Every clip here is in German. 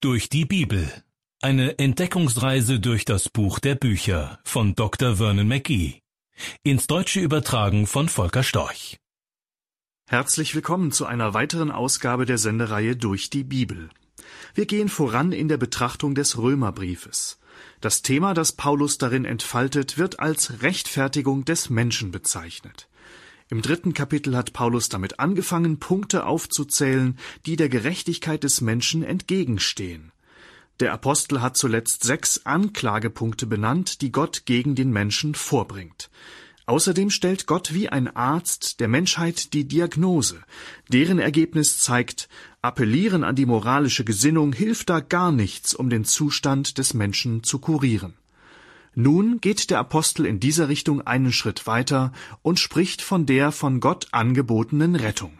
Durch die Bibel. Eine Entdeckungsreise durch das Buch der Bücher von Dr. Vernon McGee. Ins Deutsche übertragen von Volker Storch. Herzlich willkommen zu einer weiteren Ausgabe der Sendereihe Durch die Bibel. Wir gehen voran in der Betrachtung des Römerbriefes. Das Thema, das Paulus darin entfaltet, wird als Rechtfertigung des Menschen bezeichnet. Im 3. Kapitel hat Paulus damit angefangen, Punkte aufzuzählen, die der Gerechtigkeit des Menschen entgegenstehen. Der Apostel hat zuletzt 6 Anklagepunkte benannt, die Gott gegen den Menschen vorbringt. Außerdem stellt Gott wie ein Arzt der Menschheit die Diagnose. Deren Ergebnis zeigt, Appellieren an die moralische Gesinnung hilft da gar nichts, um den Zustand des Menschen zu kurieren. Nun geht der Apostel in dieser Richtung einen Schritt weiter und spricht von der von Gott angebotenen Rettung.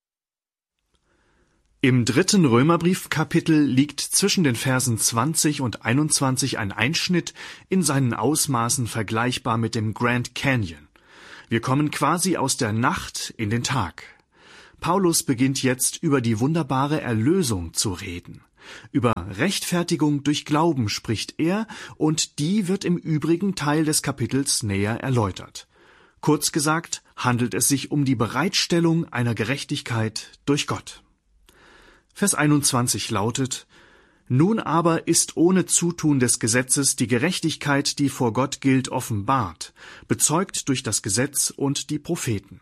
Im 3. Römerbriefkapitel liegt zwischen den Versen 20 und 21 ein Einschnitt in seinen Ausmaßen vergleichbar mit dem Grand Canyon. Wir kommen quasi aus der Nacht in den Tag. Paulus beginnt jetzt über die wunderbare Erlösung zu reden. Über Rechtfertigung durch Glauben spricht er, und die wird im übrigen Teil des Kapitels näher erläutert. Kurz gesagt handelt es sich um die Bereitstellung einer Gerechtigkeit durch Gott. Vers 21 lautet: Nun aber ist ohne Zutun des Gesetzes die Gerechtigkeit, die vor Gott gilt, offenbart, bezeugt durch das Gesetz und die Propheten.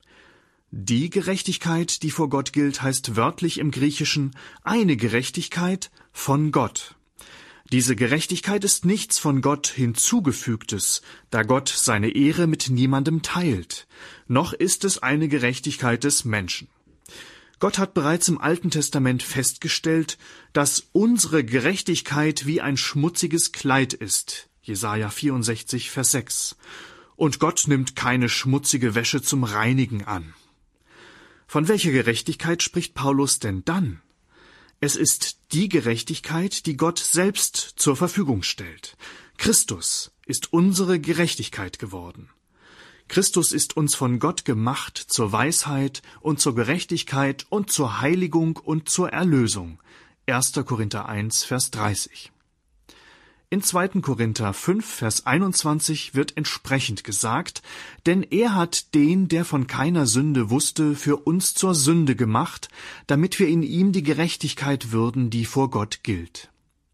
Die Gerechtigkeit, die vor Gott gilt, heißt wörtlich im Griechischen eine Gerechtigkeit von Gott. Diese Gerechtigkeit ist nichts von Gott hinzugefügtes, da Gott seine Ehre mit niemandem teilt, noch ist es eine Gerechtigkeit des Menschen. Gott hat bereits im Alten Testament festgestellt, dass unsere Gerechtigkeit wie ein schmutziges Kleid ist, Jesaja 64, Vers 6, und Gott nimmt keine schmutzige Wäsche zum Reinigen an. Von welcher Gerechtigkeit spricht Paulus denn dann? Es ist die Gerechtigkeit, die Gott selbst zur Verfügung stellt. Christus ist unsere Gerechtigkeit geworden. Christus ist uns von Gott gemacht zur Weisheit und zur Gerechtigkeit und zur Heiligung und zur Erlösung. 1. Korinther 1, Vers 30. In 2. Korinther 5, Vers 21 wird entsprechend gesagt: Denn er hat den, der von keiner Sünde wusste, für uns zur Sünde gemacht, damit wir in ihm die Gerechtigkeit würden, die vor Gott gilt.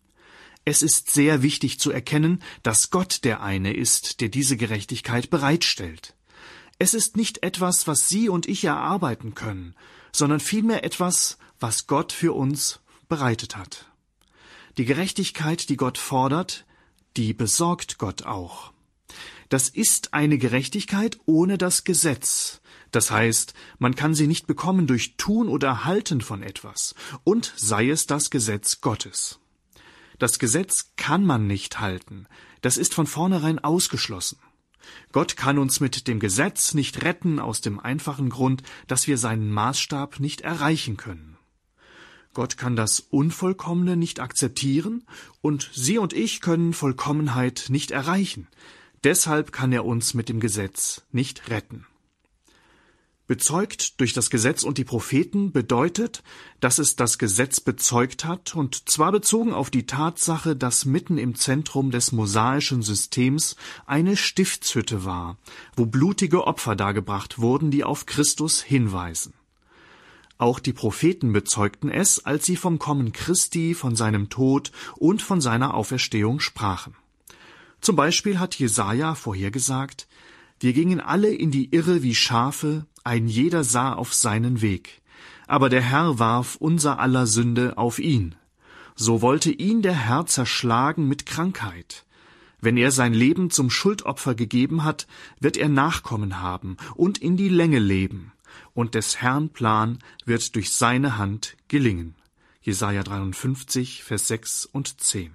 Es ist sehr wichtig zu erkennen, dass Gott der eine ist, der diese Gerechtigkeit bereitstellt. Es ist nicht etwas, was Sie und ich erarbeiten können, sondern vielmehr etwas, was Gott für uns bereitet hat. Die Gerechtigkeit, die Gott fordert, die besorgt Gott auch. Das ist eine Gerechtigkeit ohne das Gesetz. Das heißt, man kann sie nicht bekommen durch Tun oder Halten von etwas, und sei es das Gesetz Gottes. Das Gesetz kann man nicht halten, das ist von vornherein ausgeschlossen. Gott kann uns mit dem Gesetz nicht retten, aus dem einfachen Grund, dass wir seinen Maßstab nicht erreichen können. Gott kann das Unvollkommene nicht akzeptieren, und Sie und ich können Vollkommenheit nicht erreichen. Deshalb kann er uns mit dem Gesetz nicht retten. Bezeugt durch das Gesetz und die Propheten bedeutet, dass es das Gesetz bezeugt hat, und zwar bezogen auf die Tatsache, dass mitten im Zentrum des mosaischen Systems eine Stiftshütte war, wo blutige Opfer dargebracht wurden, die auf Christus hinweisen. Auch die Propheten bezeugten es, als sie vom Kommen Christi, von seinem Tod und von seiner Auferstehung sprachen. Zum Beispiel hat Jesaja vorhergesagt: Wir gingen alle in die Irre wie Schafe, ein jeder sah auf seinen Weg. Aber der Herr warf unser aller Sünde auf ihn. So wollte ihn der Herr zerschlagen mit Krankheit. Wenn er sein Leben zum Schuldopfer gegeben hat, wird er Nachkommen haben und in die Länge leben. Und des Herrn Plan wird durch seine Hand gelingen. Jesaja 53, Vers 6 und 10.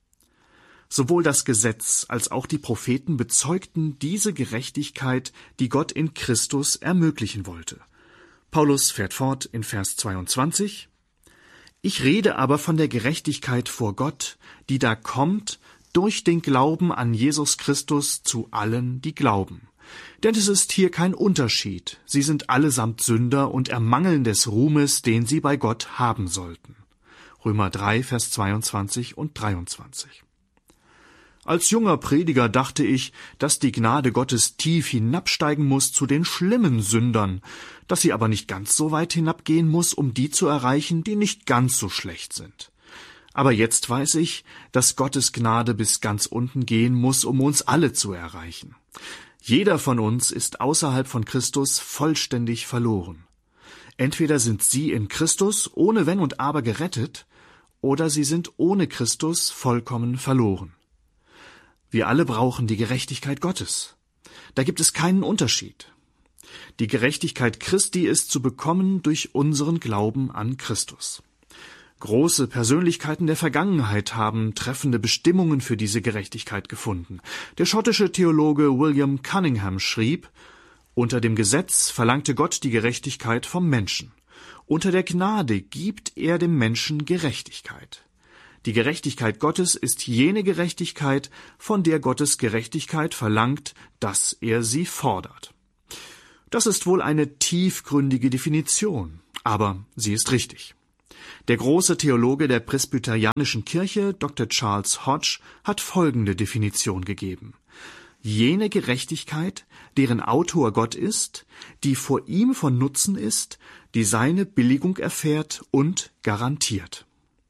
Sowohl das Gesetz als auch die Propheten bezeugten diese Gerechtigkeit, die Gott in Christus ermöglichen wollte. Paulus fährt fort in Vers 22: Ich rede aber von der Gerechtigkeit vor Gott, die da kommt durch den Glauben an Jesus Christus zu allen, die glauben. Denn es ist hier kein Unterschied, sie sind allesamt Sünder und ermangeln des Ruhmes, den sie bei Gott haben sollten. Römer 3, Vers 22 und 23. Als junger Prediger dachte ich, dass die Gnade Gottes tief hinabsteigen muss zu den schlimmen Sündern, dass sie aber nicht ganz so weit hinabgehen muss, um die zu erreichen, die nicht ganz so schlecht sind. Aber jetzt weiß ich, dass Gottes Gnade bis ganz unten gehen muss, um uns alle zu erreichen. Jeder von uns ist außerhalb von Christus vollständig verloren. Entweder sind Sie in Christus ohne Wenn und Aber gerettet, oder Sie sind ohne Christus vollkommen verloren. Wir alle brauchen die Gerechtigkeit Gottes. Da gibt es keinen Unterschied. Die Gerechtigkeit Christi ist zu bekommen durch unseren Glauben an Christus. Große Persönlichkeiten der Vergangenheit haben treffende Bestimmungen für diese Gerechtigkeit gefunden. Der schottische Theologe William Cunningham schrieb: Unter dem Gesetz verlangte Gott die Gerechtigkeit vom Menschen. Unter der Gnade gibt er dem Menschen Gerechtigkeit. Die Gerechtigkeit Gottes ist jene Gerechtigkeit, von der Gottes Gerechtigkeit verlangt, dass er sie fordert. Das ist wohl eine tiefgründige Definition, aber sie ist richtig. Der große Theologe der Presbyterianischen Kirche, Dr. Charles Hodge, hat folgende Definition gegeben: Jene Gerechtigkeit, deren Autor Gott ist, die vor ihm von Nutzen ist, die seine Billigung erfährt und garantiert.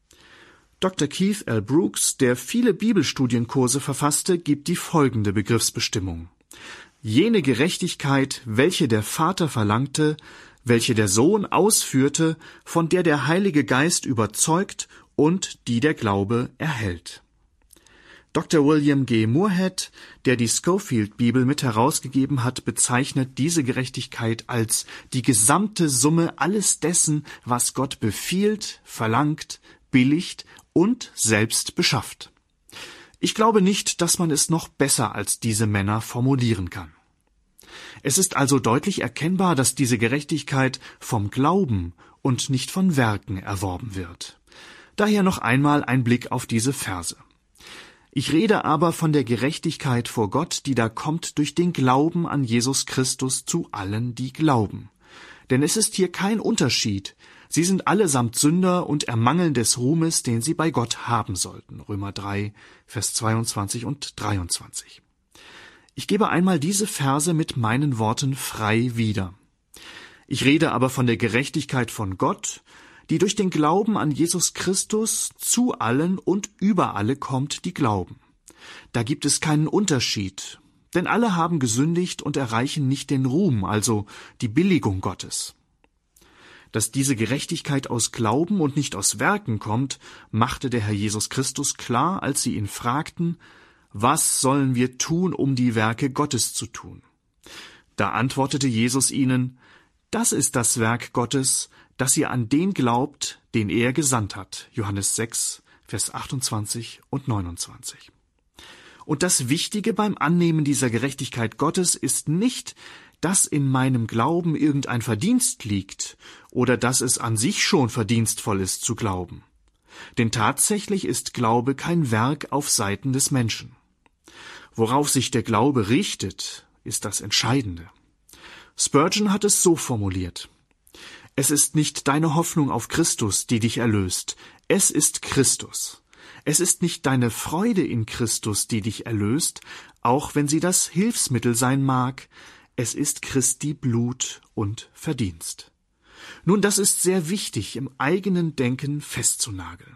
Dr. Keith L. Brooks, der viele Bibelstudienkurse verfasste, gibt die folgende Begriffsbestimmung: Jene Gerechtigkeit, welche der Vater verlangte, welche der Sohn ausführte, von der der Heilige Geist überzeugt und die der Glaube erhält. Dr. William G. Moorhead, der die Scofield-Bibel mit herausgegeben hat, bezeichnet diese Gerechtigkeit als die gesamte Summe alles dessen, was Gott befiehlt, verlangt, billigt und selbst beschafft. Ich glaube nicht, dass man es noch besser als diese Männer formulieren kann. Es ist also deutlich erkennbar, dass diese Gerechtigkeit vom Glauben und nicht von Werken erworben wird. Daher noch einmal ein Blick auf diese Verse. Ich rede aber von der Gerechtigkeit vor Gott, die da kommt durch den Glauben an Jesus Christus zu allen, die glauben. Denn es ist hier kein Unterschied. Sie sind allesamt Sünder und ermangeln des Ruhmes, den sie bei Gott haben sollten. Römer 3, Vers 22 und 23. Ich gebe einmal diese Verse mit meinen Worten frei wieder. Ich rede aber von der Gerechtigkeit von Gott, die durch den Glauben an Jesus Christus zu allen und über alle kommt, die glauben. Da gibt es keinen Unterschied, denn alle haben gesündigt und erreichen nicht den Ruhm, also die Billigung Gottes. Dass diese Gerechtigkeit aus Glauben und nicht aus Werken kommt, machte der Herr Jesus Christus klar, als sie ihn fragten: Was sollen wir tun, um die Werke Gottes zu tun? Da antwortete Jesus ihnen: Das ist das Werk Gottes, dass ihr an den glaubt, den er gesandt hat. Johannes 6, Vers 28 und 29. Und das Wichtige beim Annehmen dieser Gerechtigkeit Gottes ist nicht, dass in meinem Glauben irgendein Verdienst liegt oder dass es an sich schon verdienstvoll ist zu glauben. Denn tatsächlich ist Glaube kein Werk auf Seiten des Menschen. Worauf sich der Glaube richtet, ist das Entscheidende. Spurgeon hat es so formuliert: Es ist nicht deine Hoffnung auf Christus, die dich erlöst. Es ist Christus. Es ist nicht deine Freude in Christus, die dich erlöst, auch wenn sie das Hilfsmittel sein mag. Es ist Christi Blut und Verdienst. Nun, das ist sehr wichtig, im eigenen Denken festzunageln.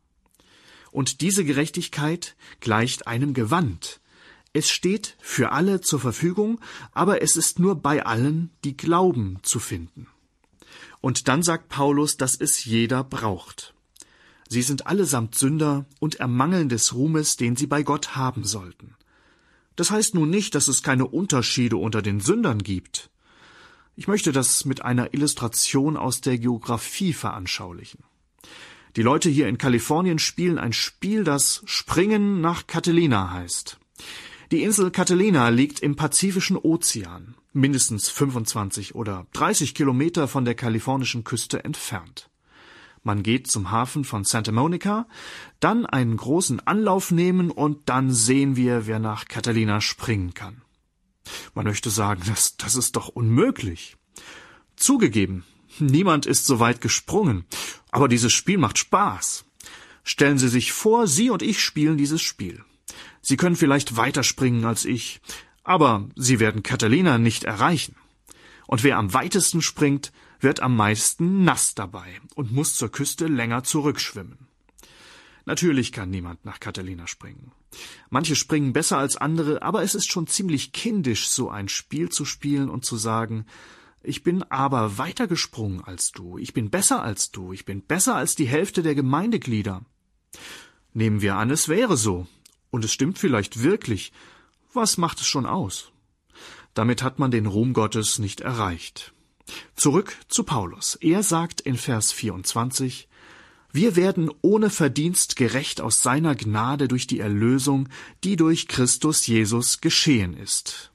Und diese Gerechtigkeit gleicht einem Gewand. Es steht für alle zur Verfügung, aber es ist nur bei allen, die glauben, zu finden. Und dann sagt Paulus, dass es jeder braucht. Sie sind allesamt Sünder und ermangeln des Ruhmes, den sie bei Gott haben sollten. Das heißt nun nicht, dass es keine Unterschiede unter den Sündern gibt. Ich möchte das mit einer Illustration aus der Geografie veranschaulichen. Die Leute hier in Kalifornien spielen ein Spiel, das Springen nach Catalina heißt. Die Insel Catalina liegt im Pazifischen Ozean, mindestens 25 oder 30 Kilometer von der kalifornischen Küste entfernt. Man geht zum Hafen von Santa Monica, dann einen großen Anlauf nehmen und dann sehen wir, wer nach Catalina springen kann. Man möchte sagen, das ist doch unmöglich. Zugegeben, niemand ist so weit gesprungen, Aber dieses Spiel macht Spaß. Stellen Sie sich vor, Sie und ich spielen dieses Spiel. Sie können vielleicht weiter springen als ich, aber Sie werden Catalina nicht erreichen. Und wer am weitesten springt, wird am meisten nass dabei und muss zur Küste länger zurückschwimmen. Natürlich kann niemand nach Catalina springen. Manche springen besser als andere, aber es ist schon ziemlich kindisch, so ein Spiel zu spielen und zu sagen, ich bin aber weiter gesprungen als du, ich bin besser als du, ich bin besser als die Hälfte der Gemeindeglieder. Nehmen wir an, es wäre so, und es stimmt vielleicht wirklich. Was macht es schon aus? Damit hat man den Ruhm Gottes nicht erreicht. Zurück zu Paulus. Er sagt in Vers 24, wir werden ohne Verdienst gerecht aus seiner Gnade durch die Erlösung, die durch Christus Jesus geschehen ist.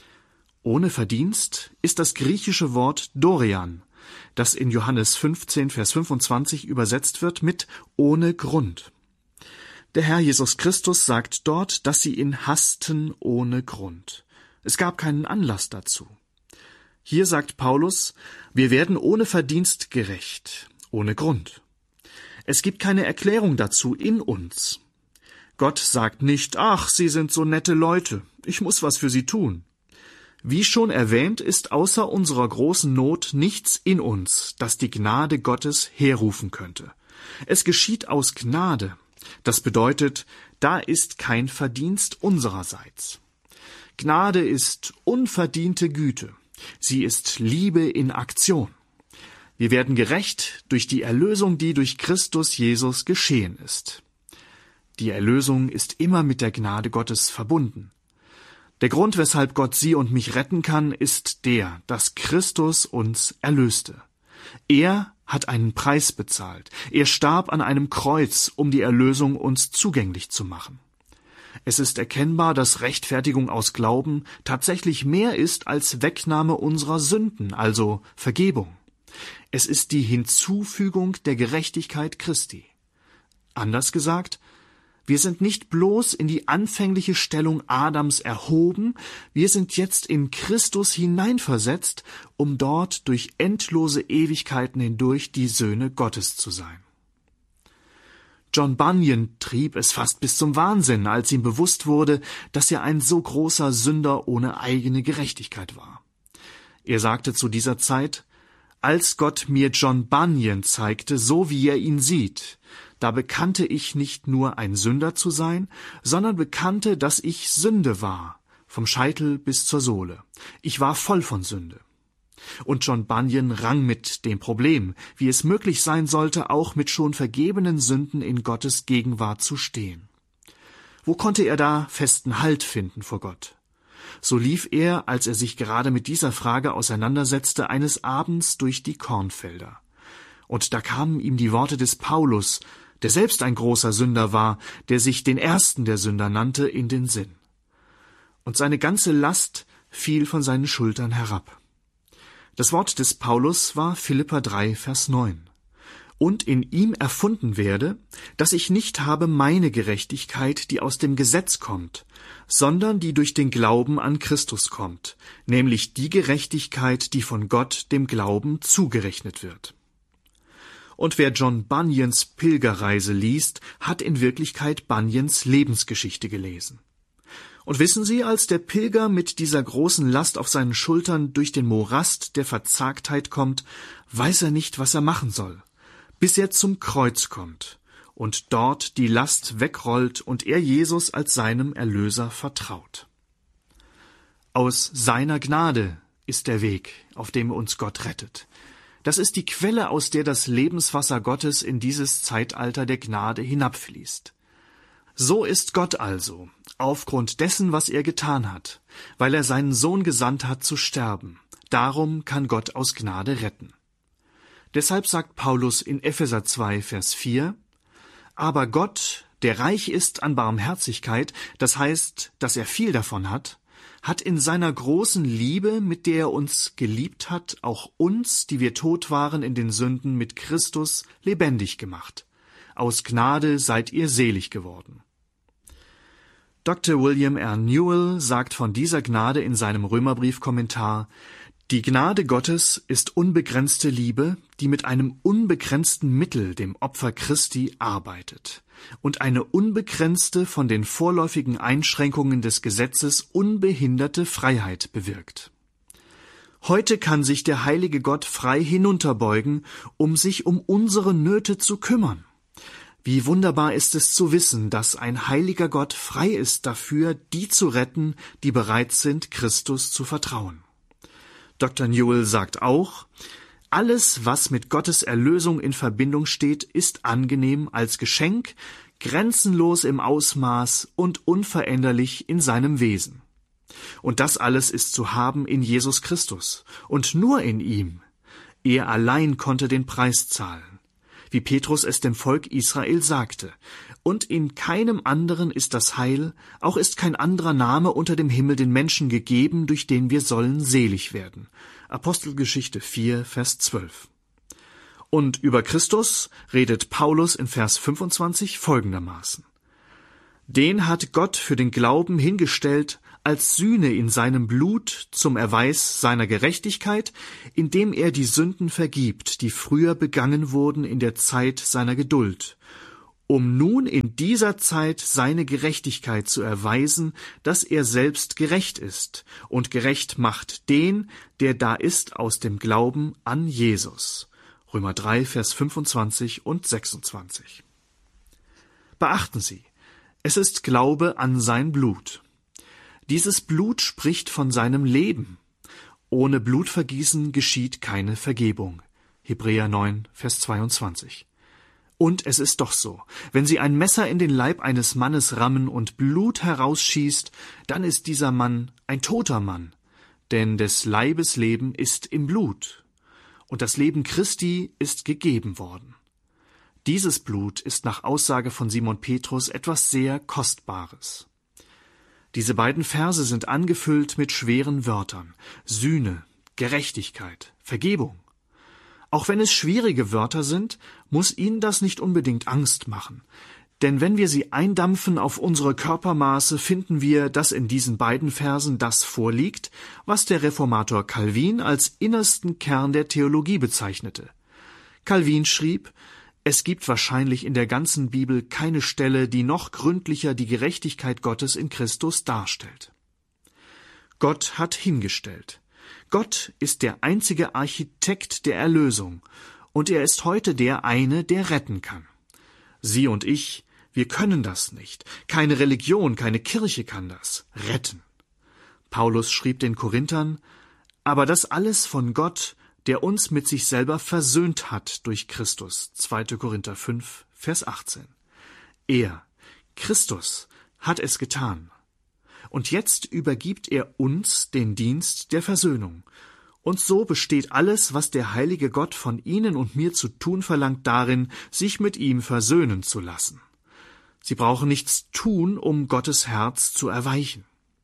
Ohne Verdienst ist das griechische Wort Dorian, das in Johannes 15, Vers 25 übersetzt wird mit ohne Grund. Der Herr Jesus Christus sagt dort, dass sie ihn hassten ohne Grund. Es gab keinen Anlass dazu. Hier sagt Paulus, wir werden ohne Verdienst gerecht, ohne Grund. Es gibt keine Erklärung dazu in uns. Gott sagt nicht, ach, sie sind so nette Leute, ich muss was für sie tun. Wie schon erwähnt, ist außer unserer großen Not nichts in uns, das die Gnade Gottes herrufen könnte. Es geschieht aus Gnade. Das bedeutet, da ist kein Verdienst unsererseits. Gnade ist unverdiente Güte. Sie ist Liebe in Aktion. Wir werden gerecht durch die Erlösung, die durch Christus Jesus geschehen ist. Die Erlösung ist immer mit der Gnade Gottes verbunden. Der Grund, weshalb Gott Sie und mich retten kann, ist der, dass Christus uns erlöste. Er hat einen Preis bezahlt. Er starb an einem Kreuz, um die Erlösung uns zugänglich zu machen. Es ist erkennbar, dass Rechtfertigung aus Glauben tatsächlich mehr ist als Wegnahme unserer Sünden, also Vergebung. Es ist die Hinzufügung der Gerechtigkeit Christi. Anders gesagt, wir sind nicht bloß in die anfängliche Stellung Adams erhoben, wir sind jetzt in Christus hineinversetzt, um dort durch endlose Ewigkeiten hindurch die Söhne Gottes zu sein. John Bunyan trieb es fast bis zum Wahnsinn, als ihm bewusst wurde, dass er ein so großer Sünder ohne eigene Gerechtigkeit war. Er sagte zu dieser Zeit, als Gott mir John Bunyan zeigte, so wie er ihn sieht, da bekannte ich nicht nur ein Sünder zu sein, sondern bekannte, dass ich Sünde war, vom Scheitel bis zur Sohle. Ich war voll von Sünde. Und John Bunyan rang mit dem Problem, wie es möglich sein sollte, auch mit schon vergebenen Sünden in Gottes Gegenwart zu stehen. Wo konnte er da festen Halt finden vor Gott? So lief er, als er sich gerade mit dieser Frage auseinandersetzte, eines Abends durch die Kornfelder. Und da kamen ihm die Worte des Paulus, der selbst ein großer Sünder war, der sich den ersten der Sünder nannte, in den Sinn. Und seine ganze Last fiel von seinen Schultern herab. Das Wort des Paulus war Philipper 3, Vers 9. Und in ihm erfunden werde, dass ich nicht habe meine Gerechtigkeit, die aus dem Gesetz kommt, sondern die durch den Glauben an Christus kommt, nämlich die Gerechtigkeit, die von Gott dem Glauben zugerechnet wird. Und wer John Bunyans Pilgerreise liest, hat in Wirklichkeit Bunyans Lebensgeschichte gelesen. Und wissen Sie, als der Pilger mit dieser großen Last auf seinen Schultern durch den Morast der Verzagtheit kommt, weiß er nicht, was er machen soll, bis er zum Kreuz kommt und dort die Last wegrollt und er Jesus als seinem Erlöser vertraut. Aus seiner Gnade ist der Weg, auf dem uns Gott rettet. Das ist die Quelle, aus der das Lebenswasser Gottes in dieses Zeitalter der Gnade hinabfließt. So ist Gott also, aufgrund dessen, was er getan hat, weil er seinen Sohn gesandt hat zu sterben. Darum kann Gott aus Gnade retten. Deshalb sagt Paulus in Epheser 2, Vers 4, aber Gott, der reich ist an Barmherzigkeit, das heißt, dass er viel davon hat in seiner großen Liebe, mit der er uns geliebt hat, auch uns, die wir tot waren in den Sünden, mit Christus lebendig gemacht. Aus Gnade seid ihr selig geworden. Dr. William R. Newell sagt von dieser Gnade in seinem Römerbriefkommentar, Die Gnade Gottes ist unbegrenzte Liebe, die mit einem unbegrenzten Mittel, dem Opfer Christi, arbeitet und eine unbegrenzte, von den vorläufigen Einschränkungen des Gesetzes unbehinderte Freiheit bewirkt. Heute kann sich der heilige Gott frei hinunterbeugen, um sich um unsere Nöte zu kümmern. Wie wunderbar ist es zu wissen, dass ein heiliger Gott frei ist dafür, die zu retten, die bereit sind, Christus zu vertrauen. Dr. Newell sagt auch, alles, was mit Gottes Erlösung in Verbindung steht, ist angenehm als Geschenk, grenzenlos im Ausmaß und unveränderlich in seinem Wesen. Und das alles ist zu haben in Jesus Christus und nur in ihm. Er allein konnte den Preis zahlen, wie Petrus es dem Volk Israel sagte. Und in keinem anderen ist das Heil, auch ist kein anderer Name unter dem Himmel den Menschen gegeben, durch den wir sollen selig werden. Apostelgeschichte 4, Vers 12. Und über Christus redet Paulus in Vers 25 folgendermaßen. Den hat Gott für den Glauben hingestellt als Sühne in seinem Blut zum Erweis seiner Gerechtigkeit, indem er die Sünden vergibt, die früher begangen wurden in der Zeit seiner Geduld, um nun in dieser Zeit seine Gerechtigkeit zu erweisen, dass er selbst gerecht ist und gerecht macht den, der da ist aus dem Glauben an Jesus. Römer 3, Vers 25 und 26. Beachten Sie, es ist Glaube an sein Blut. Dieses Blut spricht von seinem Leben. Ohne Blutvergießen geschieht keine Vergebung. Hebräer 9, Vers 22. Und es ist doch so, wenn Sie ein Messer in den Leib eines Mannes rammen und Blut herausschießt, dann ist dieser Mann ein toter Mann, denn des Leibes Leben ist im Blut. Und das Leben Christi ist gegeben worden. Dieses Blut ist nach Aussage von Simon Petrus etwas sehr Kostbares. Diese beiden Verse sind angefüllt mit schweren Wörtern: Sühne, Gerechtigkeit, Vergebung. Auch wenn es schwierige Wörter sind, muss Ihnen das nicht unbedingt Angst machen. Denn wenn wir sie eindampfen auf unsere Körpermaße, finden wir, dass in diesen beiden Versen das vorliegt, was der Reformator Calvin als innersten Kern der Theologie bezeichnete. Calvin schrieb, es gibt wahrscheinlich in der ganzen Bibel keine Stelle, die noch gründlicher die Gerechtigkeit Gottes in Christus darstellt. Gott hat hingestellt. Gott ist der einzige Architekt der Erlösung, und er ist heute der eine, der retten kann. Sie und ich, wir können das nicht. Keine Religion, keine Kirche kann das retten. Paulus schrieb den Korinthern, aber das alles von Gott, der uns mit sich selber versöhnt hat durch Christus. 2. Korinther 5, Vers 18. Er, Christus, hat es getan. Und jetzt übergibt er uns den Dienst der Versöhnung. Und so besteht alles, was der heilige Gott von Ihnen und mir zu tun verlangt, darin, sich mit ihm versöhnen zu lassen. Sie brauchen nichts tun, um Gottes Herz zu erweichen.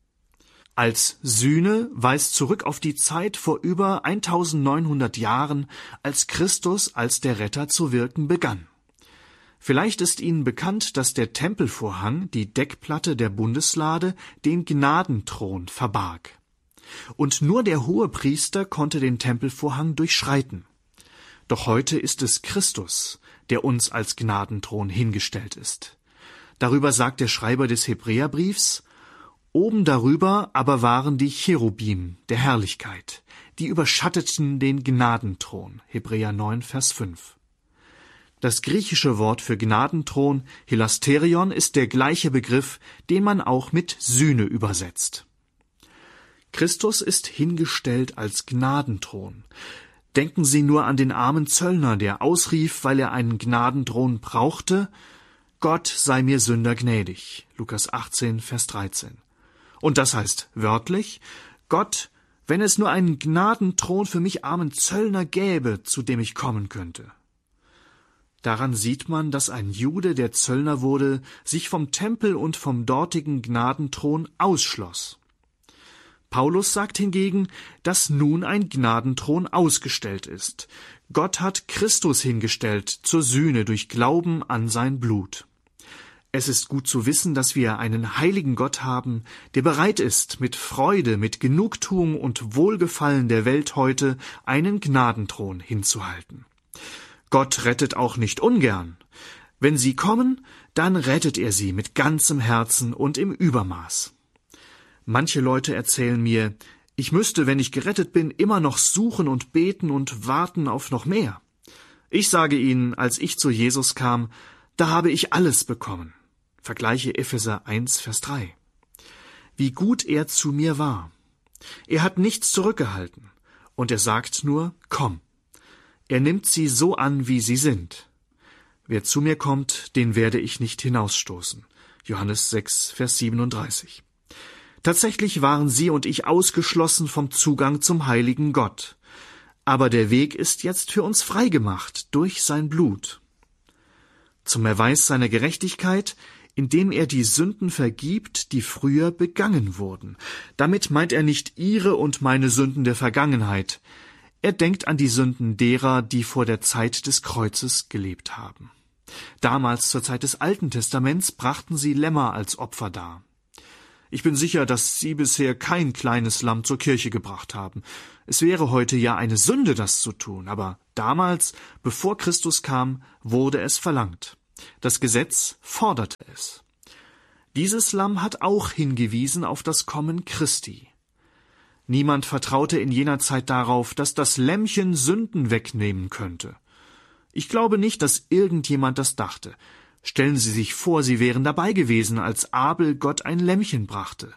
Als Sühne weist zurück auf die Zeit vor über 1900 Jahren, als Christus als der Retter zu wirken begann. Vielleicht ist Ihnen bekannt, dass der Tempelvorhang, die Deckplatte der Bundeslade, den Gnadenthron verbarg. Und nur der Hohepriester konnte den Tempelvorhang durchschreiten. Doch heute ist es Christus, der uns als Gnadenthron hingestellt ist. Darüber sagt der Schreiber des Hebräerbriefs, oben darüber aber waren die Cherubim der Herrlichkeit, die überschatteten den Gnadenthron. Hebräer 9, Vers 5. Das griechische Wort für Gnadenthron, Hilasterion, ist der gleiche Begriff, den man auch mit Sühne übersetzt. Christus ist hingestellt als Gnadenthron. Denken Sie nur an den armen Zöllner, der ausrief, weil er einen Gnadenthron brauchte, Gott sei mir Sünder gnädig. Lukas 18, Vers 13. Und das heißt wörtlich, Gott, wenn es nur einen Gnadenthron für mich armen Zöllner gäbe, zu dem ich kommen könnte. Daran sieht man, dass ein Jude, der Zöllner wurde, sich vom Tempel und vom dortigen Gnadenthron ausschloss. Paulus sagt hingegen, dass nun ein Gnadenthron ausgestellt ist. Gott hat Christus hingestellt zur Sühne durch Glauben an sein Blut. Es ist gut zu wissen, dass wir einen heiligen Gott haben, der bereit ist, mit Freude, mit Genugtuung und Wohlgefallen der Welt heute einen Gnadenthron hinzuhalten. Gott rettet auch nicht ungern. Wenn sie kommen, dann rettet er sie mit ganzem Herzen und im Übermaß. Manche Leute erzählen mir, ich müsste, wenn ich gerettet bin, immer noch suchen und beten und warten auf noch mehr. Ich sage ihnen, als ich zu Jesus kam, da habe ich alles bekommen. Vergleiche Epheser 1, Vers 3. Wie gut er zu mir war. Er hat nichts zurückgehalten. Und er sagt nur, komm. Er nimmt sie so an, wie sie sind. Wer zu mir kommt, den werde ich nicht hinausstoßen. Johannes 6, Vers 37. Tatsächlich waren sie und ich ausgeschlossen vom Zugang zum heiligen Gott. Aber der Weg ist jetzt für uns freigemacht durch sein Blut. Zum Erweis seiner Gerechtigkeit, indem er die Sünden vergibt, die früher begangen wurden. Damit meint er nicht ihre und meine Sünden der Vergangenheit. Er denkt an die Sünden derer, die vor der Zeit des Kreuzes gelebt haben. Damals, zur Zeit des Alten Testaments, brachten sie Lämmer als Opfer dar. Ich bin sicher, dass Sie bisher kein kleines Lamm zur Kirche gebracht haben. Es wäre heute ja eine Sünde, das zu tun, aber damals, bevor Christus kam, wurde es verlangt. Das Gesetz forderte es. Dieses Lamm hat auch hingewiesen auf das Kommen Christi. Niemand vertraute in jener Zeit darauf, dass das Lämmchen Sünden wegnehmen könnte. Ich glaube nicht, dass irgendjemand das dachte. Stellen Sie sich vor, Sie wären dabei gewesen, als Abel Gott ein Lämmchen brachte.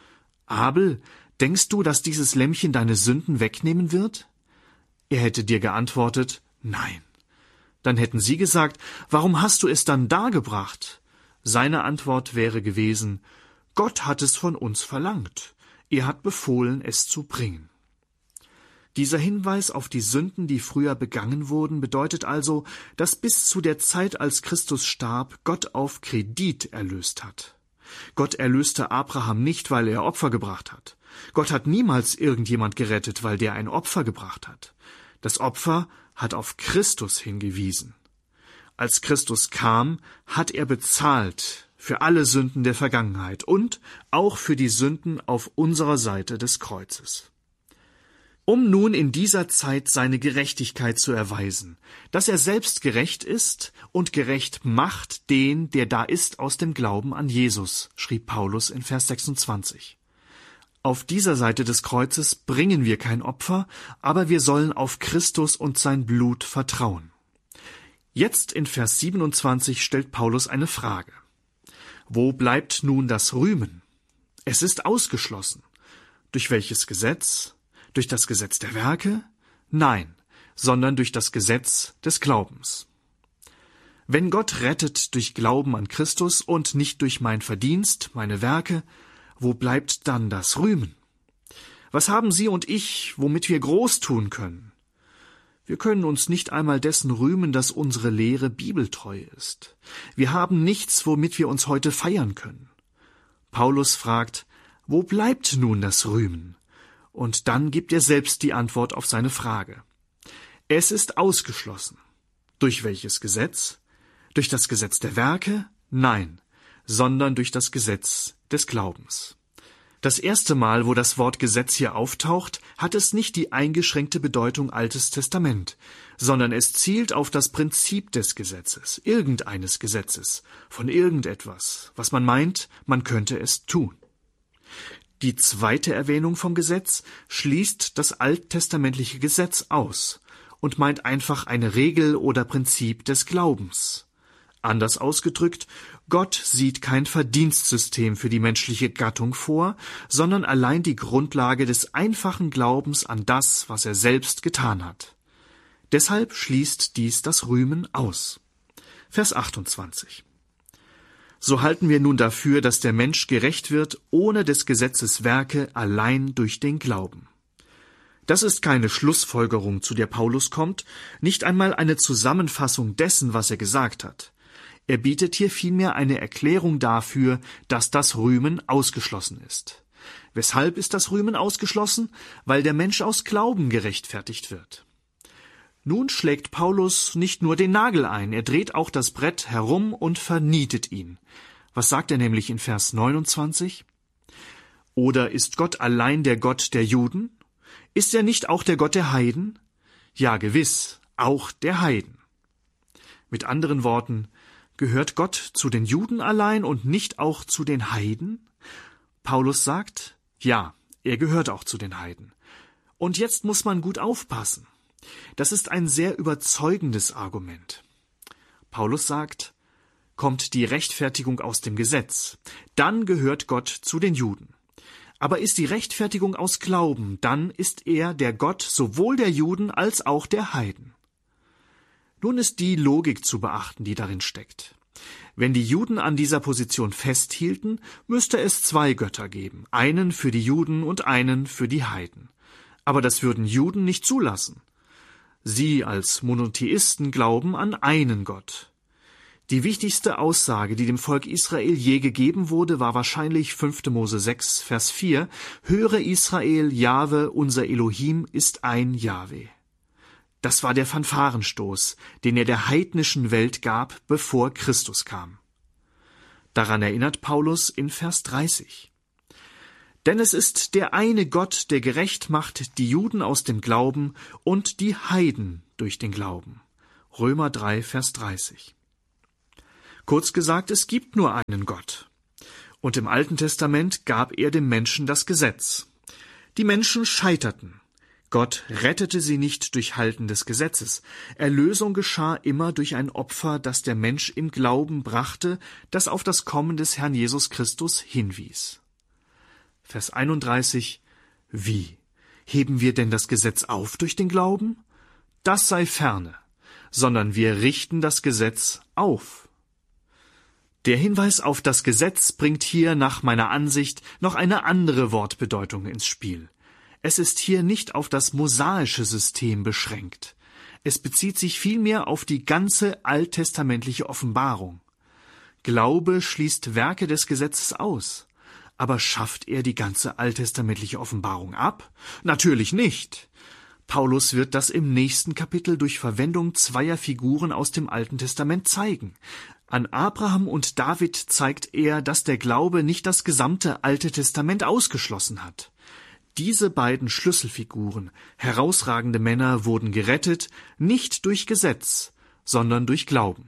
Abel, denkst du, dass dieses Lämmchen deine Sünden wegnehmen wird? Er hätte dir geantwortet, nein. Dann hätten sie gesagt, warum hast du es dann dargebracht? Seine Antwort wäre gewesen, Gott hat es von uns verlangt. Er hat befohlen, es zu bringen. Dieser Hinweis auf die Sünden, die früher begangen wurden, bedeutet also, dass bis zu der Zeit, als Christus starb, Gott auf Kredit erlöst hat. Gott erlöste Abraham nicht, weil er Opfer gebracht hat. Gott hat niemals irgendjemand gerettet, weil der ein Opfer gebracht hat. Das Opfer hat auf Christus hingewiesen. Als Christus kam, hat er bezahlt für alle Sünden der Vergangenheit und auch für die Sünden auf unserer Seite des Kreuzes. Um nun in dieser Zeit seine Gerechtigkeit zu erweisen, dass er selbst gerecht ist und gerecht macht den, der da ist aus dem Glauben an Jesus, schrieb Paulus in Vers 26. Auf dieser Seite des Kreuzes bringen wir kein Opfer, aber wir sollen auf Christus und sein Blut vertrauen. Jetzt in Vers 27 stellt Paulus eine Frage. Wo bleibt nun das Rühmen? Es ist ausgeschlossen. Durch welches Gesetz? Durch das Gesetz der Werke? Nein, sondern durch das Gesetz des Glaubens. Wenn Gott rettet durch Glauben an Christus und nicht durch mein Verdienst, meine Werke, wo bleibt dann das Rühmen? Was haben Sie und ich, womit wir groß tun können? Wir können uns nicht einmal dessen rühmen, dass unsere Lehre bibeltreu ist. Wir haben nichts, womit wir uns heute feiern können. Paulus fragt, wo bleibt nun das Rühmen? Und dann gibt er selbst die Antwort auf seine Frage. Es ist ausgeschlossen. Durch welches Gesetz? Durch das Gesetz der Werke? Nein, sondern durch das Gesetz des Glaubens. Das erste Mal, wo das Wort Gesetz hier auftaucht, hat es nicht die eingeschränkte Bedeutung Altes Testament, sondern es zielt auf das Prinzip des Gesetzes, irgendeines Gesetzes, von irgendetwas, was man meint, man könnte es tun. Die zweite Erwähnung vom Gesetz schließt das alttestamentliche Gesetz aus und meint einfach eine Regel oder Prinzip des Glaubens. Anders ausgedrückt, Gott sieht kein Verdienstsystem für die menschliche Gattung vor, sondern allein die Grundlage des einfachen Glaubens an das, was er selbst getan hat. Deshalb schließt dies das Rühmen aus. Vers 28. So halten wir nun dafür, dass der Mensch gerecht wird, ohne des Gesetzes Werke, allein durch den Glauben. Das ist keine Schlussfolgerung, zu der Paulus kommt, nicht einmal eine Zusammenfassung dessen, was er gesagt hat. Er bietet hier vielmehr eine Erklärung dafür, dass das Rühmen ausgeschlossen ist. Weshalb ist das Rühmen ausgeschlossen? Weil der Mensch aus Glauben gerechtfertigt wird. Nun schlägt Paulus nicht nur den Nagel ein, er dreht auch das Brett herum und vernietet ihn. Was sagt er nämlich in Vers 29? Oder ist Gott allein der Gott der Juden? Ist er nicht auch der Gott der Heiden? Ja, gewiss, auch der Heiden. Mit anderen Worten, gehört Gott zu den Juden allein und nicht auch zu den Heiden? Paulus sagt, ja, er gehört auch zu den Heiden. Und jetzt muss man gut aufpassen. Das ist ein sehr überzeugendes Argument. Paulus sagt, kommt die Rechtfertigung aus dem Gesetz, dann gehört Gott zu den Juden. Aber ist die Rechtfertigung aus Glauben, dann ist er der Gott sowohl der Juden als auch der Heiden. Nun ist die Logik zu beachten, die darin steckt. Wenn die Juden an dieser Position festhielten, müsste es 2 Götter geben, einen für die Juden und einen für die Heiden. Aber das würden Juden nicht zulassen. Sie als Monotheisten glauben an einen Gott. Die wichtigste Aussage, die dem Volk Israel je gegeben wurde, war wahrscheinlich 5. Mose 6, Vers 4, Höre Israel, Jahwe, unser Elohim ist ein Jahwe. Das war der Fanfarenstoß, den er der heidnischen Welt gab, bevor Christus kam. Daran erinnert Paulus in Vers 30. Denn es ist der eine Gott, der gerecht macht die Juden aus dem Glauben und die Heiden durch den Glauben. Römer 3, Vers 30. Kurz gesagt, es gibt nur einen Gott. Und im Alten Testament gab er dem Menschen das Gesetz. Die Menschen scheiterten. Gott rettete sie nicht durch Halten des Gesetzes. Erlösung geschah immer durch ein Opfer, das der Mensch im Glauben brachte, das auf das Kommen des Herrn Jesus Christus hinwies. Vers 31. Wie? Heben wir denn das Gesetz auf durch den Glauben? Das sei ferne, sondern wir richten das Gesetz auf. Der Hinweis auf das Gesetz bringt hier nach meiner Ansicht noch eine andere Wortbedeutung ins Spiel. Es ist hier nicht auf das mosaische System beschränkt. Es bezieht sich vielmehr auf die ganze alttestamentliche Offenbarung. Glaube schließt Werke des Gesetzes aus. Aber schafft er die ganze alttestamentliche Offenbarung ab? Natürlich nicht. Paulus wird das im nächsten Kapitel durch Verwendung 2 Figuren aus dem Alten Testament zeigen. An Abraham und David zeigt er, dass der Glaube nicht das gesamte Alte Testament ausgeschlossen hat. Diese beiden Schlüsselfiguren, herausragende Männer, wurden gerettet, nicht durch Gesetz, sondern durch Glauben.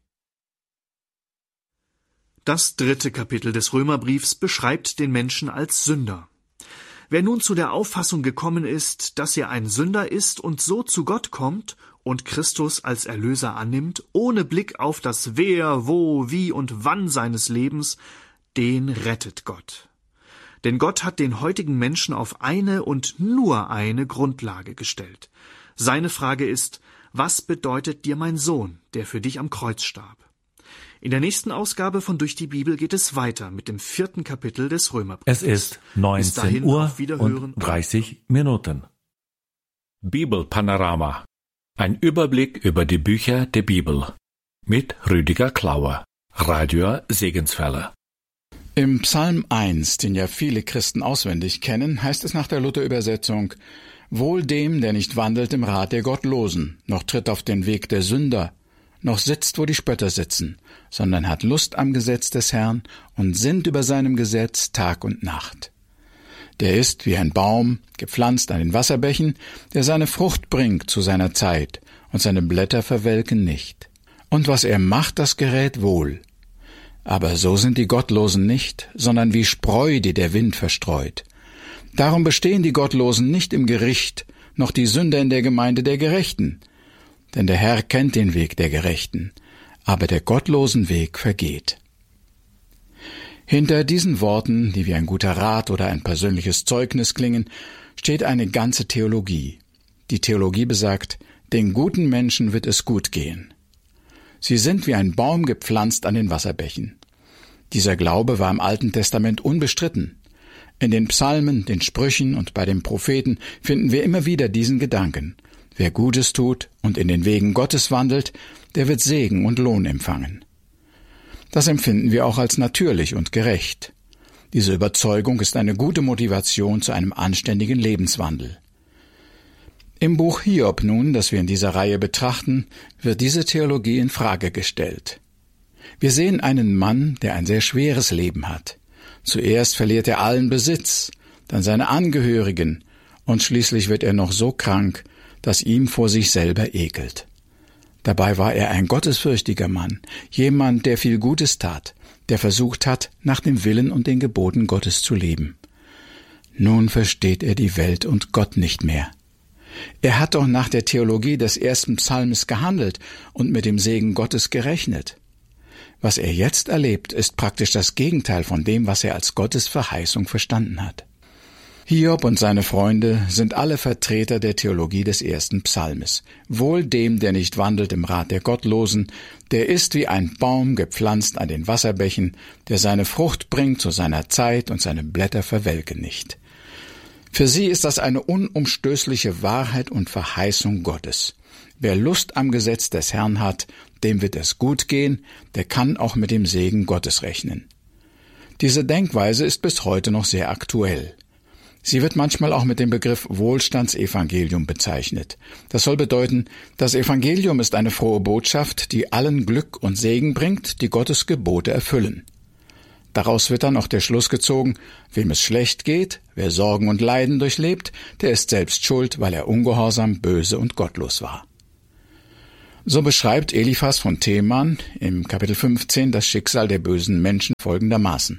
Das 3. Kapitel des Römerbriefs beschreibt den Menschen als Sünder. Wer nun zu der Auffassung gekommen ist, dass er ein Sünder ist und so zu Gott kommt und Christus als Erlöser annimmt, ohne Blick auf das Wer, Wo, Wie und Wann seines Lebens, den rettet Gott. Denn Gott hat den heutigen Menschen auf eine und nur eine Grundlage gestellt. Seine Frage ist, was bedeutet dir mein Sohn, der für dich am Kreuz starb? In der nächsten Ausgabe von Durch die Bibel geht es weiter mit dem 4. Kapitel des Römerbriefs. Es ist 19 Uhr und 30 Minuten. Bibelpanorama. Ein Überblick über die Bücher der Bibel. Mit Rüdiger Klauer. Radio Segenswelle. Im Psalm 1, den ja viele Christen auswendig kennen, heißt es nach der Luther-Übersetzung: Wohl dem, der nicht wandelt im Rat der Gottlosen, noch tritt auf den Weg der Sünder, noch sitzt, wo die Spötter sitzen, sondern hat Lust am Gesetz des Herrn und sinnt über seinem Gesetz Tag und Nacht. Der ist wie ein Baum, gepflanzt an den Wasserbächen, der seine Frucht bringt zu seiner Zeit, und seine Blätter verwelken nicht. Und was er macht, das gerät wohl. Aber so sind die Gottlosen nicht, sondern wie Spreu, die der Wind verstreut. Darum bestehen die Gottlosen nicht im Gericht, noch die Sünder in der Gemeinde der Gerechten. Denn der Herr kennt den Weg der Gerechten, aber der gottlosen Weg vergeht. Hinter diesen Worten, die wie ein guter Rat oder ein persönliches Zeugnis klingen, steht eine ganze Theologie. Die Theologie besagt, den guten Menschen wird es gut gehen. Sie sind wie ein Baum gepflanzt an den Wasserbächen. Dieser Glaube war im Alten Testament unbestritten. In den Psalmen, den Sprüchen und bei den Propheten finden wir immer wieder diesen Gedanken. Wer Gutes tut und in den Wegen Gottes wandelt, der wird Segen und Lohn empfangen. Das empfinden wir auch als natürlich und gerecht. Diese Überzeugung ist eine gute Motivation zu einem anständigen Lebenswandel. Im Buch Hiob nun, das wir in dieser Reihe betrachten, wird diese Theologie in Frage gestellt. Wir sehen einen Mann, der ein sehr schweres Leben hat. Zuerst verliert er allen Besitz, dann seine Angehörigen und schließlich wird er noch so krank, dass ihm vor sich selber ekelt. Dabei war er ein gottesfürchtiger Mann, jemand, der viel Gutes tat, der versucht hat, nach dem Willen und den Geboten Gottes zu leben. Nun versteht er die Welt und Gott nicht mehr. Er hat doch nach der Theologie des 1. Psalmes gehandelt und mit dem Segen Gottes gerechnet. Was er jetzt erlebt, ist praktisch das Gegenteil von dem, was er als Gottes Verheißung verstanden hat. Hiob und seine Freunde sind alle Vertreter der Theologie des 1. Psalmes. Wohl dem, der nicht wandelt im Rat der Gottlosen, der ist wie ein Baum gepflanzt an den Wasserbächen, der seine Frucht bringt zu seiner Zeit und seine Blätter verwelken nicht. Für sie ist das eine unumstößliche Wahrheit und Verheißung Gottes. Wer Lust am Gesetz des Herrn hat, dem wird es gut gehen, der kann auch mit dem Segen Gottes rechnen. Diese Denkweise ist bis heute noch sehr aktuell. Sie wird manchmal auch mit dem Begriff Wohlstandsevangelium bezeichnet. Das soll bedeuten, das Evangelium ist eine frohe Botschaft, die allen Glück und Segen bringt, die Gottes Gebote erfüllen. Daraus wird dann auch der Schluss gezogen, wem es schlecht geht, wer Sorgen und Leiden durchlebt, der ist selbst schuld, weil er ungehorsam, böse und gottlos war. So beschreibt Eliphas von Teman im Kapitel 15 das Schicksal der bösen Menschen folgendermaßen.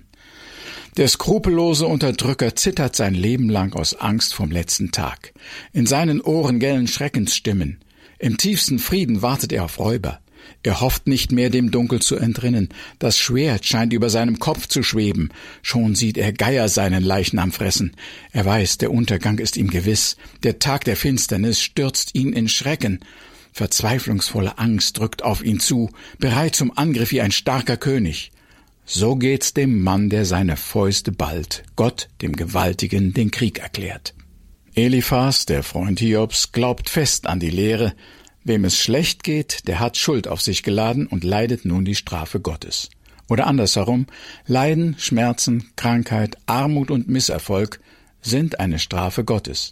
Der skrupellose Unterdrücker zittert sein Leben lang aus Angst vom letzten Tag. In seinen Ohren gellen Schreckensstimmen. Im tiefsten Frieden wartet er auf Räuber. Er hofft nicht mehr, dem Dunkel zu entrinnen. Das Schwert scheint über seinem Kopf zu schweben. Schon sieht er Geier seinen Leichnam fressen. Er weiß, der Untergang ist ihm gewiss. Der Tag der Finsternis stürzt ihn in Schrecken. Verzweiflungsvolle Angst drückt auf ihn zu, bereit zum Angriff wie ein starker König. So geht's dem Mann, der seine Fäuste ballt, Gott, dem Gewaltigen, den Krieg erklärt. Eliphas, der Freund Hiobs, glaubt fest an die Lehre, wem es schlecht geht, der hat Schuld auf sich geladen und leidet nun die Strafe Gottes. Oder andersherum, Leiden, Schmerzen, Krankheit, Armut und Misserfolg sind eine Strafe Gottes.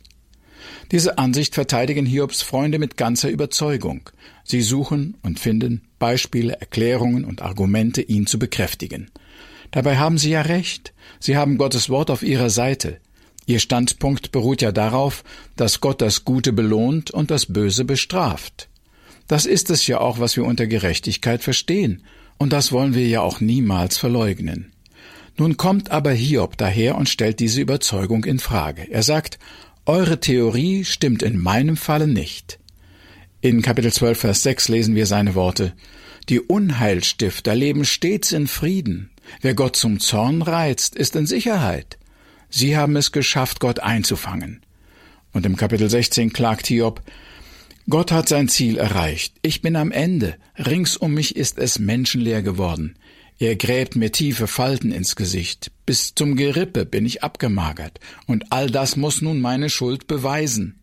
Diese Ansicht verteidigen Hiobs Freunde mit ganzer Überzeugung. Sie suchen und finden Beispiele, Erklärungen und Argumente, ihn zu bekräftigen. Dabei haben sie ja recht. Sie haben Gottes Wort auf ihrer Seite. Ihr Standpunkt beruht ja darauf, dass Gott das Gute belohnt und das Böse bestraft. Das ist es ja auch, was wir unter Gerechtigkeit verstehen. Und das wollen wir ja auch niemals verleugnen. Nun kommt aber Hiob daher und stellt diese Überzeugung in Frage. Er sagt, eure Theorie stimmt in meinem Falle nicht. In Kapitel 12, Vers 6 lesen wir seine Worte. Die Unheilstifter leben stets in Frieden. Wer Gott zum Zorn reizt, ist in Sicherheit. Sie haben es geschafft, Gott einzufangen. Und im Kapitel 16 klagt Hiob, Gott hat sein Ziel erreicht. Ich bin am Ende. Rings um mich ist es menschenleer geworden. Er gräbt mir tiefe Falten ins Gesicht. Bis zum Gerippe bin ich abgemagert. Und all das muss nun meine Schuld beweisen.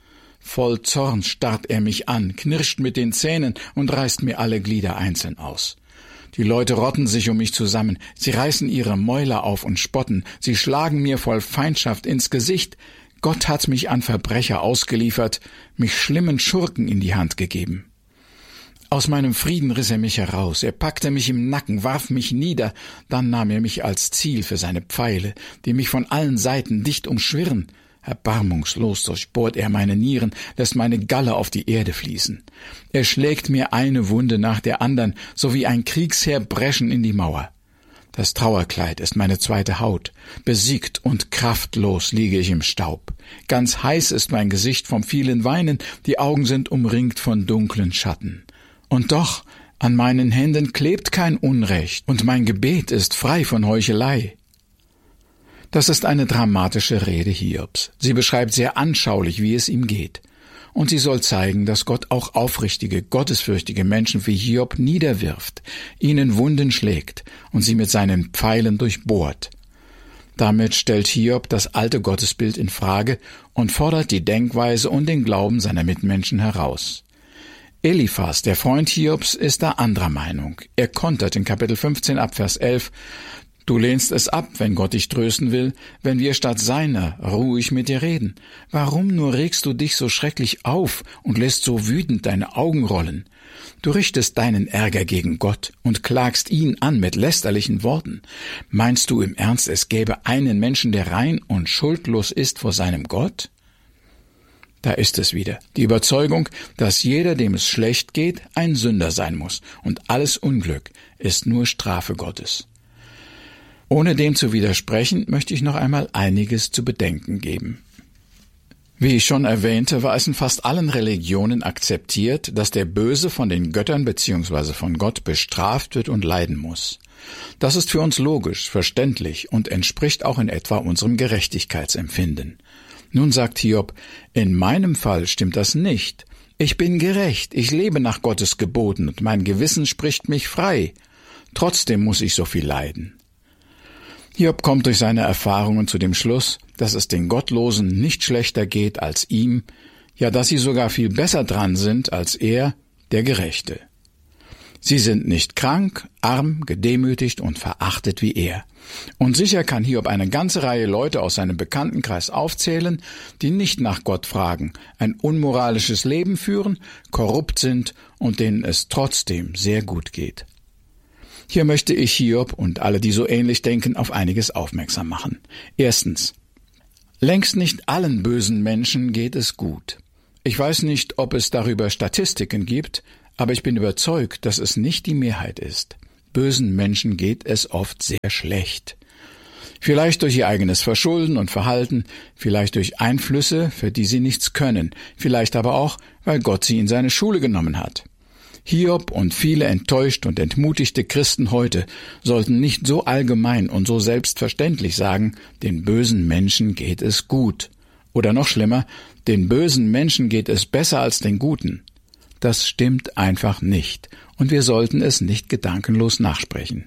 Voll Zorn starrt er mich an, knirscht mit den Zähnen und reißt mir alle Glieder einzeln aus. Die Leute rotten sich um mich zusammen. Sie reißen ihre Mäuler auf und spotten. Sie schlagen mir voll Feindschaft ins Gesicht. Gott hat mich an Verbrecher ausgeliefert, mich schlimmen Schurken in die Hand gegeben. Aus meinem Frieden riss er mich heraus, er packte mich im Nacken, warf mich nieder, dann nahm er mich als Ziel für seine Pfeile, die mich von allen Seiten dicht umschwirren. Erbarmungslos durchbohrt er meine Nieren, lässt meine Galle auf die Erde fließen. Er schlägt mir eine Wunde nach der andern, so wie ein Kriegsheer Breschen in die Mauer. Das Trauerkleid ist meine zweite Haut. Besiegt und kraftlos liege ich im Staub. Ganz heiß ist mein Gesicht vom vielen Weinen, die Augen sind umringt von dunklen Schatten. Und doch, an meinen Händen klebt kein Unrecht, und mein Gebet ist frei von Heuchelei. Das ist eine dramatische Rede Hiobs. Sie beschreibt sehr anschaulich, wie es ihm geht. Und sie soll zeigen, dass Gott auch aufrichtige, gottesfürchtige Menschen wie Hiob niederwirft, ihnen Wunden schlägt und sie mit seinen Pfeilen durchbohrt. Damit stellt Hiob das alte Gottesbild in Frage und fordert die Denkweise und den Glauben seiner Mitmenschen heraus. Eliphas, der Freund Hiobs, ist da anderer Meinung. Er kontert in Kapitel 15 ab Vers 11, Du lehnst es ab, wenn Gott dich trösten will, wenn wir statt seiner ruhig mit dir reden. Warum nur regst du dich so schrecklich auf und lässt so wütend deine Augen rollen? Du richtest deinen Ärger gegen Gott und klagst ihn an mit lästerlichen Worten. Meinst du im Ernst, es gäbe einen Menschen, der rein und schuldlos ist vor seinem Gott? Da ist es wieder, die Überzeugung, dass jeder, dem es schlecht geht, ein Sünder sein muss, und alles Unglück ist nur Strafe Gottes. Ohne dem zu widersprechen, möchte ich noch einmal einiges zu bedenken geben. Wie ich schon erwähnte, war es in fast allen Religionen akzeptiert, dass der Böse von den Göttern bzw. von Gott bestraft wird und leiden muss. Das ist für uns logisch, verständlich und entspricht auch in etwa unserem Gerechtigkeitsempfinden. Nun sagt Hiob, in meinem Fall stimmt das nicht. Ich bin gerecht, ich lebe nach Gottes Geboten und mein Gewissen spricht mich frei. Trotzdem muss ich so viel leiden. Hiob kommt durch seine Erfahrungen zu dem Schluss, dass es den Gottlosen nicht schlechter geht als ihm, ja, dass sie sogar viel besser dran sind als er, der Gerechte. Sie sind nicht krank, arm, gedemütigt und verachtet wie er. Und sicher kann Hiob eine ganze Reihe Leute aus seinem Bekanntenkreis aufzählen, die nicht nach Gott fragen, ein unmoralisches Leben führen, korrupt sind und denen es trotzdem sehr gut geht. Hier möchte ich Hiob und alle, die so ähnlich denken, auf einiges aufmerksam machen. Erstens: Längst nicht allen bösen Menschen geht es gut. Ich weiß nicht, ob es darüber Statistiken gibt, aber ich bin überzeugt, dass es nicht die Mehrheit ist. Bösen Menschen geht es oft sehr schlecht. Vielleicht durch ihr eigenes Verschulden und Verhalten, vielleicht durch Einflüsse, für die sie nichts können, vielleicht aber auch, weil Gott sie in seine Schule genommen hat. Hiob und viele enttäuscht und entmutigte Christen heute sollten nicht so allgemein und so selbstverständlich sagen, den bösen Menschen geht es gut. Oder noch schlimmer, den bösen Menschen geht es besser als den guten. Das stimmt einfach nicht, und wir sollten es nicht gedankenlos nachsprechen.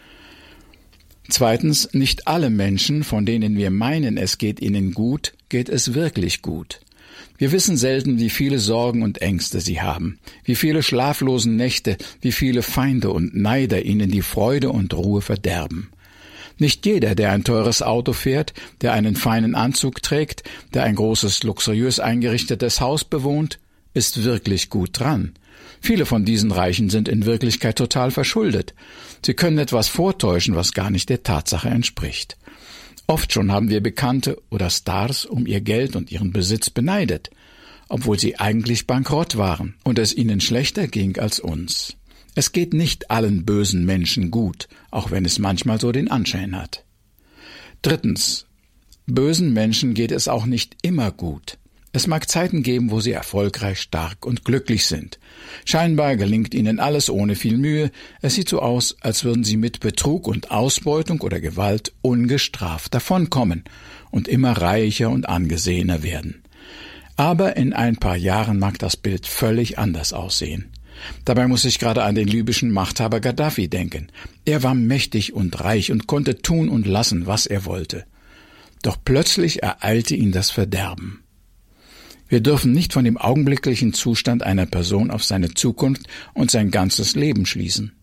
Zweitens, nicht alle Menschen, von denen wir meinen, es geht ihnen gut, geht es wirklich gut. Wir wissen selten, wie viele Sorgen und Ängste sie haben, wie viele schlaflosen Nächte, wie viele Feinde und Neider ihnen die Freude und Ruhe verderben. Nicht jeder, der ein teures Auto fährt, der einen feinen Anzug trägt, der ein großes, luxuriös eingerichtetes Haus bewohnt, ist wirklich gut dran. Viele von diesen Reichen sind in Wirklichkeit total verschuldet. Sie können etwas vortäuschen, was gar nicht der Tatsache entspricht. Oft schon haben wir Bekannte oder Stars um ihr Geld und ihren Besitz beneidet, obwohl sie eigentlich bankrott waren und es ihnen schlechter ging als uns. Es geht nicht allen bösen Menschen gut, auch wenn es manchmal so den Anschein hat. Drittens: Bösen Menschen geht es auch nicht immer gut. Es mag Zeiten geben, wo sie erfolgreich, stark und glücklich sind. Scheinbar gelingt ihnen alles ohne viel Mühe. Es sieht so aus, als würden sie mit Betrug und Ausbeutung oder Gewalt ungestraft davonkommen und immer reicher und angesehener werden. Aber in ein paar Jahren mag das Bild völlig anders aussehen. Dabei muss ich gerade an den libyschen Machthaber Gaddafi denken. Er war mächtig und reich und konnte tun und lassen, was er wollte. Doch plötzlich ereilte ihn das Verderben. Wir dürfen nicht von dem augenblicklichen Zustand einer Person auf seine Zukunft und sein ganzes Leben schließen.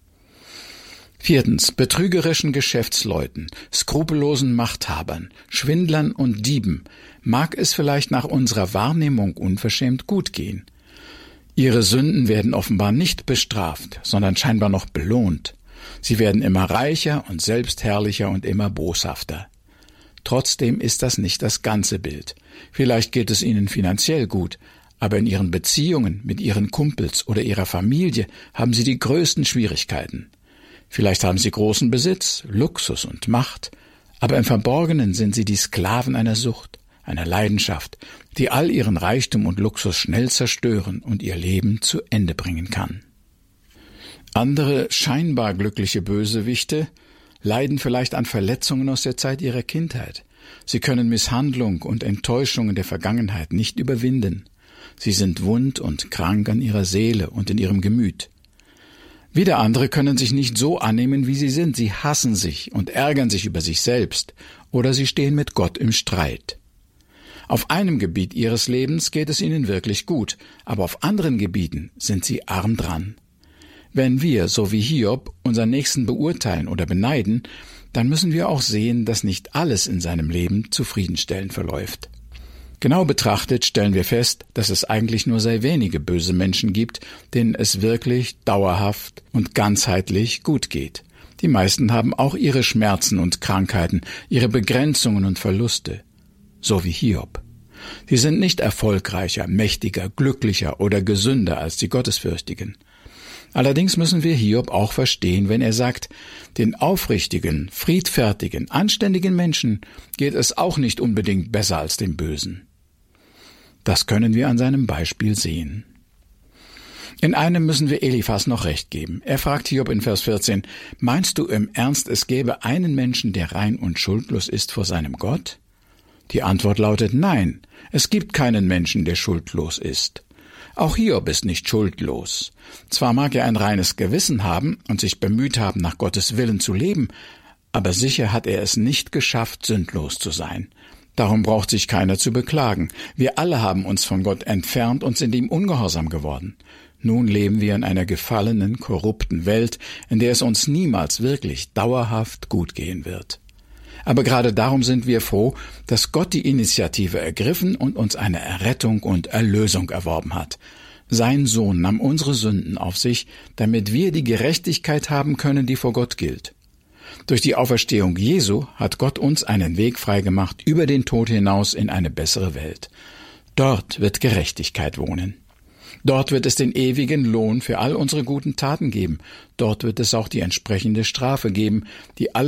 Viertens: Betrügerischen Geschäftsleuten, skrupellosen Machthabern, Schwindlern und Dieben mag es vielleicht nach unserer Wahrnehmung unverschämt gut gehen. Ihre Sünden werden offenbar nicht bestraft, sondern scheinbar noch belohnt. Sie werden immer reicher und selbstherrlicher und immer boshafter. Trotzdem ist das nicht das ganze Bild. Vielleicht geht es ihnen finanziell gut, aber in ihren Beziehungen mit ihren Kumpels oder ihrer Familie haben sie die größten Schwierigkeiten. Vielleicht haben sie großen Besitz, Luxus und Macht, aber im Verborgenen sind sie die Sklaven einer Sucht, einer Leidenschaft, die all ihren Reichtum und Luxus schnell zerstören und ihr Leben zu Ende bringen kann. Andere scheinbar glückliche Bösewichte leiden vielleicht an Verletzungen aus der Zeit ihrer Kindheit. Sie können Misshandlung und Enttäuschungen der Vergangenheit nicht überwinden. Sie sind wund und krank an ihrer Seele und in ihrem Gemüt. Wieder andere können sich nicht so annehmen, wie sie sind. Sie hassen sich und ärgern sich über sich selbst, oder sie stehen mit Gott im Streit. Auf einem Gebiet ihres Lebens geht es ihnen wirklich gut, aber auf anderen Gebieten sind sie arm dran. Wenn wir, so wie Hiob, unseren Nächsten beurteilen oder beneiden, dann müssen wir auch sehen, dass nicht alles in seinem Leben zufriedenstellend verläuft. Genau betrachtet stellen wir fest, dass es eigentlich nur sehr wenige böse Menschen gibt, denen es wirklich dauerhaft und ganzheitlich gut geht. Die meisten haben auch ihre Schmerzen und Krankheiten, ihre Begrenzungen und Verluste, so wie Hiob. Sie sind nicht erfolgreicher, mächtiger, glücklicher oder gesünder als die Gottesfürchtigen. Allerdings müssen wir Hiob auch verstehen, wenn er sagt, den aufrichtigen, friedfertigen, anständigen Menschen geht es auch nicht unbedingt besser als dem Bösen. Das können wir an seinem Beispiel sehen. In einem müssen wir Eliphas noch recht geben. Er fragt Hiob in Vers 14, meinst du im Ernst, es gäbe einen Menschen, der rein und schuldlos ist vor seinem Gott? Die Antwort lautet nein, es gibt keinen Menschen, der schuldlos ist. Auch Hiob ist nicht schuldlos. Zwar mag er ein reines Gewissen haben und sich bemüht haben, nach Gottes Willen zu leben, aber sicher hat er es nicht geschafft, sündlos zu sein. Darum braucht sich keiner zu beklagen. Wir alle haben uns von Gott entfernt und sind ihm ungehorsam geworden. Nun leben wir in einer gefallenen, korrupten Welt, in der es uns niemals wirklich dauerhaft gut gehen wird. Aber gerade darum sind wir froh, dass Gott die Initiative ergriffen und uns eine Errettung und Erlösung erworben hat. Sein Sohn nahm unsere Sünden auf sich, damit wir die Gerechtigkeit haben können, die vor Gott gilt. Durch die Auferstehung Jesu hat Gott uns einen Weg freigemacht über den Tod hinaus in eine bessere Welt. Dort wird Gerechtigkeit wohnen. Dort wird es den ewigen Lohn für all unsere guten Taten geben. Dort wird es auch die entsprechende Strafe geben, die alle